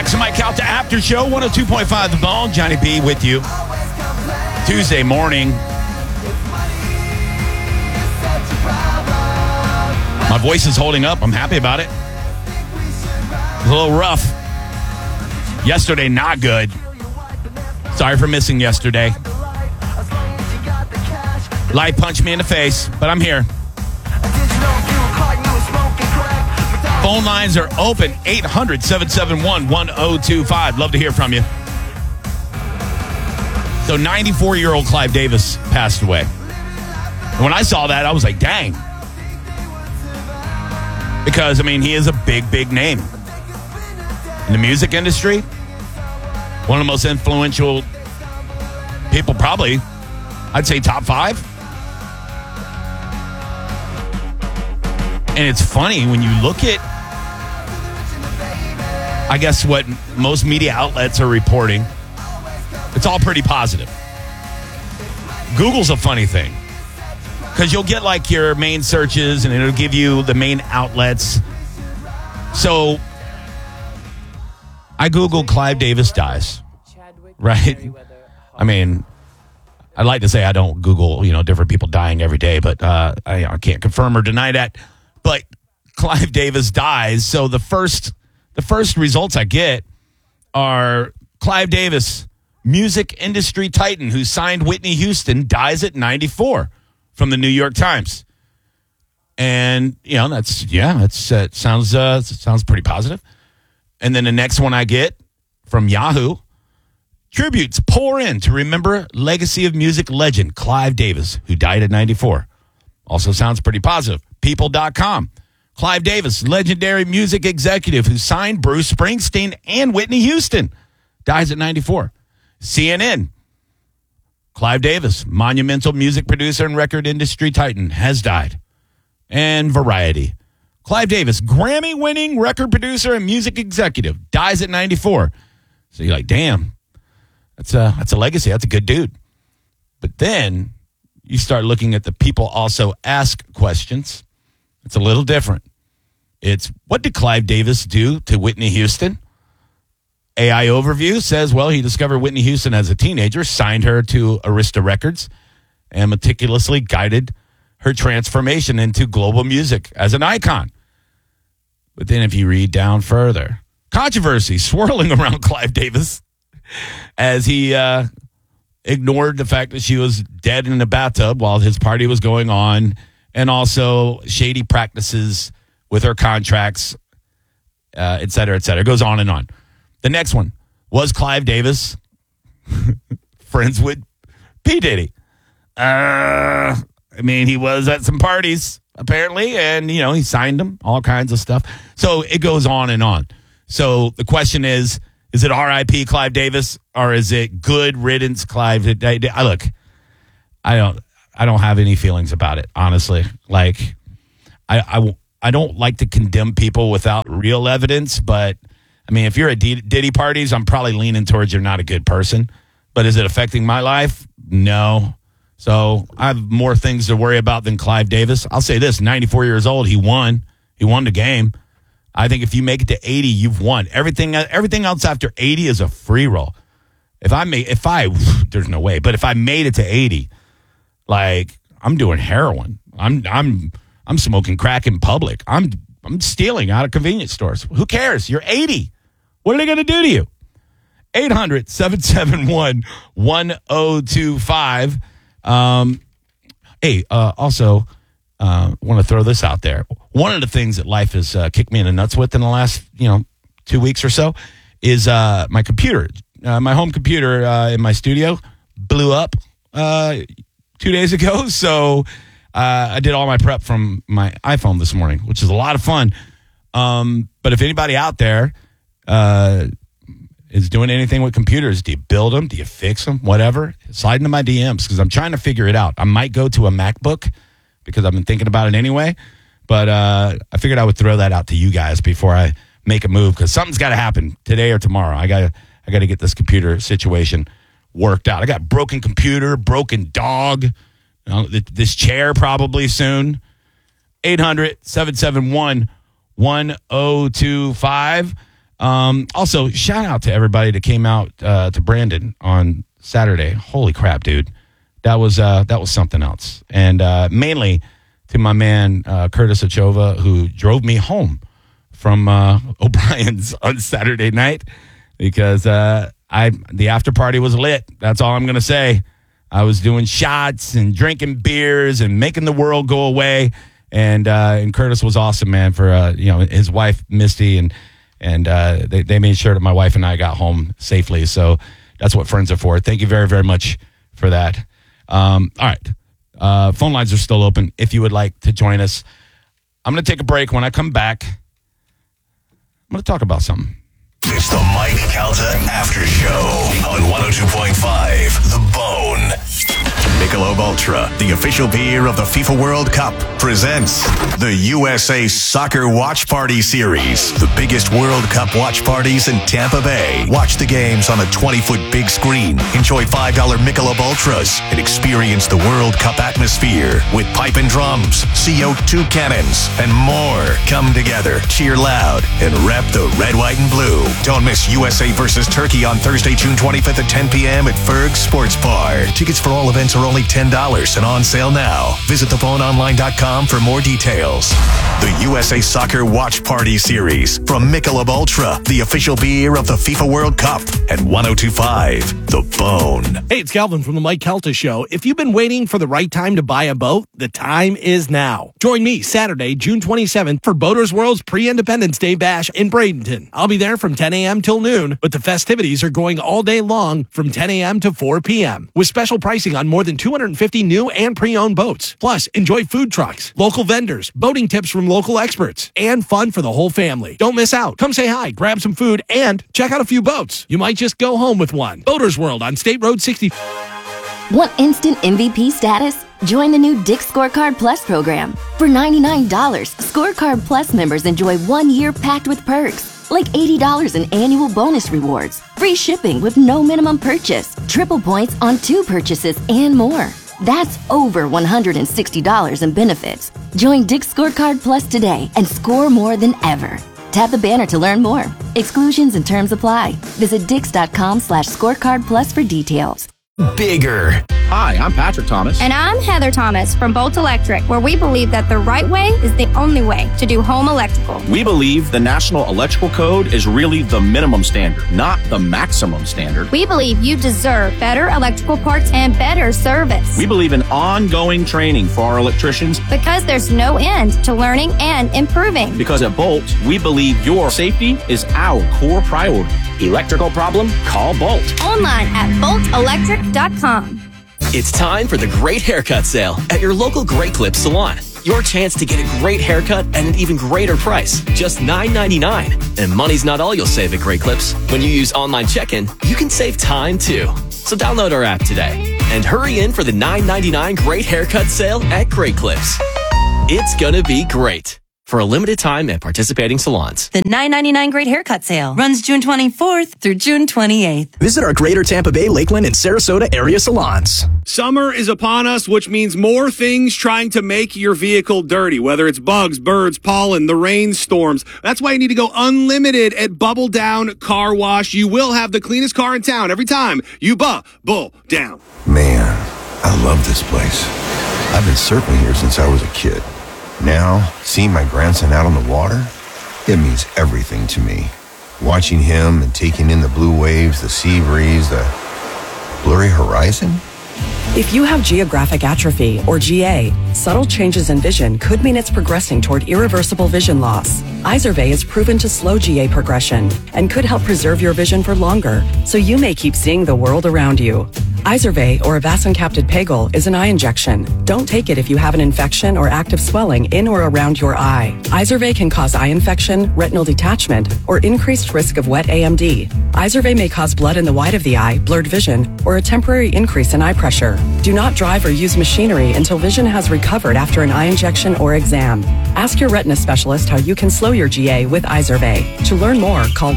Max and Mike Calta After Show, 102.5 The Bone. Johnny B with you. Tuesday morning. My voice is holding up. I'm happy about it. A little rough. Yesterday, not good. Sorry for missing yesterday. Life punched me in the face, but I'm here. Phone lines are open, 800-771-1025. Love to hear from you. So 94-year-old Clive Davis passed away. And when I saw that, I was like, dang. Because, I mean, he is a big, big name. In the music industry, one of the most influential people, probably, I'd say top 5. And it's funny when you look at, I guess, what most media outlets are reporting. It's all pretty positive. Google's a funny thing because you'll get like your main searches and it'll give you the main outlets. So I Googled Clive Davis dies, right? I mean, I'd like to say I don't Google, different people dying every day, but I can't confirm or deny that. But Clive Davis dies. So the first results I get are Clive Davis, music industry titan who signed Whitney Houston, dies at 94 from the New York Times. And, that sounds pretty positive. And then the next one I get from Yahoo, tributes pour in to remember legacy of music legend Clive Davis, who died at 94. Also sounds pretty positive. People.com. Clive Davis, legendary music executive who signed Bruce Springsteen and Whitney Houston, dies at 94. CNN. Clive Davis, monumental music producer and record industry titan, has died. And Variety. Clive Davis, Grammy-winning record producer and music executive, dies at 94. So you're like, damn, that's a legacy. That's a good dude. But then you start looking at the people also ask questions. It's a little different. It's, what did Clive Davis do to Whitney Houston? AI Overview says, well, he discovered Whitney Houston as a teenager, signed her to Arista Records, and meticulously guided her transformation into global music as an icon. But then if you read down further, controversy swirling around Clive Davis as he ignored the fact that she was dead in a bathtub while his party was going on, and also shady practices with her contracts, et cetera, et cetera. It goes on and on. The next one, was Clive Davis friends with P. Diddy? He was at some parties, apparently, and, he signed them, all kinds of stuff. So it goes on and on. So the question is it R.I.P. Clive Davis, or is it good riddance Clive? Look, I don't have any feelings about it, honestly. Like, I don't like to condemn people without real evidence, but, if you're at Diddy parties, I'm probably leaning towards you're not a good person. But is it affecting my life? No. So I have more things to worry about than Clive Davis. I'll say this, 94 years old, he won. He won the game. I think if you make it to 80, you've won. Everything else after 80 is a free roll. There's no way. But if I made it to 80, like, I'm doing heroin. I'm smoking crack in public. I'm stealing out of convenience stores. Who cares? You're 80. What are they going to do to you? 800-771-1025. Also, want to throw this out there. One of the things that life has kicked me in the nuts with in the last, 2 weeks or so is my computer. My home computer in my studio blew up 2 days ago. So I did all my prep from my iPhone this morning, which is a lot of fun. But if anybody out there is doing anything with computers, do you build them? Do you fix them? Whatever. Slide into my DMs because I'm trying to figure it out. I might go to a MacBook because I've been thinking about it anyway. But I figured I would throw that out to you guys before I make a move because something's got to happen today or tomorrow. I got to get this computer situation worked out. I got broken computer, broken dog, this chair probably soon. 800-771-1025. Also, shout out to everybody that came out to Brandon on Saturday. Holy crap, dude. That was something else. And mainly to my man, Curtis Achova, who drove me home from O'Brien's on Saturday night because the after party was lit. That's all I'm going to say. I was doing shots and drinking beers and making the world go away. And Curtis was awesome, man, for his wife, Misty, and they made sure that my wife and I got home safely. So that's what friends are for. Thank you very, very much for that. All right. Phone lines are still open if you would like to join us. I'm going to take a break. When I come back, I'm going to talk about something. It's the Mike Calta After Show on 102.5 The Bone. Michelob Ultra, the official beer of the FIFA World Cup, presents the USA Soccer Watch Party Series. The biggest World Cup watch parties in Tampa Bay. Watch the games on a 20-foot big screen. Enjoy $5 Michelob Ultras and experience the World Cup atmosphere with pipe and drums, CO2 cannons, and more. Come together, cheer loud, and rep the red, white, and blue. Don't miss USA versus Turkey on Thursday, June 25th at 10 p.m. at Ferg Sports Bar. Tickets for all events are only $10 and on sale now. Visit theboneonline.com for more details. The USA Soccer Watch Party Series from Michelob Ultra, the official beer of the FIFA World Cup, at 102.5 The Bone. Hey, it's Calvin from the Mike Calta Show. If you've been waiting for the right time to buy a boat, the time is now. Join me Saturday, June 27th for Boaters World's Pre-Independence Day Bash in Bradenton. I'll be there from 10 a.m. till noon, but the festivities are going all day long from 10 a.m. to 4 p.m. with special pricing on more than 250 new and pre-owned boats. Plus, enjoy food trucks, local vendors, boating tips from local experts, and fun for the whole family. Don't miss out. Come say hi, grab some food, and check out a few boats. You might just go home with one. Boaters World on State Road 60. Want instant MVP status? Join the new Dick's Scorecard Plus program. For $99, Scorecard Plus members enjoy 1 year packed with perks, like $80 in annual bonus rewards, free shipping with no minimum purchase, triple points on 2 purchases, and more. That's over $160 in benefits. Join Dick's Scorecard Plus today and score more than ever. Tap the banner to learn more. Exclusions and terms apply. Visit dix.com/scorecard plus for details. Bigger. Hi, I'm Patrick Thomas. And I'm Heather Thomas from Bolt Electric, where we believe that the right way is the only way to do home electrical. We believe the National Electrical Code is really the minimum standard, not the maximum standard. We believe you deserve better electrical parts and better service. We believe in ongoing training for our electricians because there's no end to learning and improving. Because at Bolt, we believe your safety is our core priority. Electrical problem? Call Bolt. Online at boltelectric.com. It's time for the Great Haircut Sale at your local Great Clips salon. Your chance to get a great haircut at an even greater price, just $9.99. And money's not all you'll save at Great Clips. When you use online check-in, you can save time too. So download our app today and hurry in for the $9.99 Great Haircut Sale at Great Clips. It's gonna be great. For a limited time at participating salons. The $9.99 Great Haircut Sale runs June 24th through June 28th. Visit our Greater Tampa Bay, Lakeland, and Sarasota area salons. Summer is upon us, which means more things trying to make your vehicle dirty, whether it's bugs, birds, pollen, the rainstorms. That's why you need to go unlimited at Bubble Down Car Wash. You will have the cleanest car in town every time you Bubble Down. Man, I love this place. I've been surfing here since I was a kid. Now, seeing my grandson out on the water, it means everything to me. Watching him and taking in the blue waves, the sea breeze, the blurry horizon. If you have geographic atrophy, or GA, subtle changes in vision could mean it's progressing toward irreversible vision loss. Izervay is proven to slow GA progression and could help preserve your vision for longer, so you may keep seeing the world around you. Izervay, or avacincaptad pegol, is an eye injection. Don't take it if you have an infection or active swelling in or around your eye. Izervay can cause eye infection, retinal detachment, or increased risk of wet AMD. Izervay may cause blood in the white of the eye, blurred vision, or a temporary increase in eye pressure. Do not drive or use machinery until vision has recovered after an eye injection or exam. Ask your retina specialist how you can slow your GA with Izervay. To learn more, call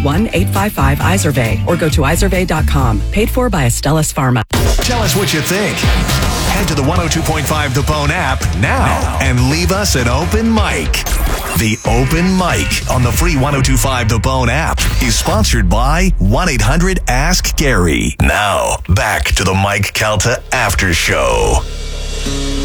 1-855-IZERVAY or go to izervay.com. Paid for by Astellas Pharma. Tell us what you think. Head to the 102.5 The Bone app now and leave us an open mic. The Open Mic on the free 102.5 The Bone app is sponsored by 1-800-ASK-GARY. Now, back to the Mike Calta After Show.